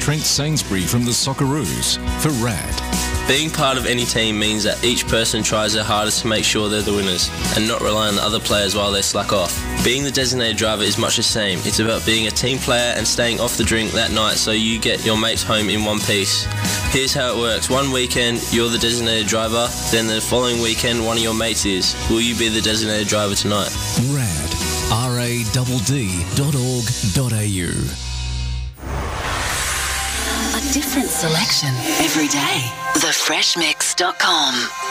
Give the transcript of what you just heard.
Trent Sainsbury from the Socceroos for RAD. Being part of any team means that each person tries their hardest to make sure they're the winners and not rely on the other players while they slack off. Being the designated driver is much the same. It's about being a team player and staying off the drink that night so you get your mates home in one piece. Here's how it works. One weekend, you're the designated driver, then the following weekend, one of your mates is. Will you be the designated driver tonight? RAD. RADD.org.au. A different selection every day. TheFreshMix.com.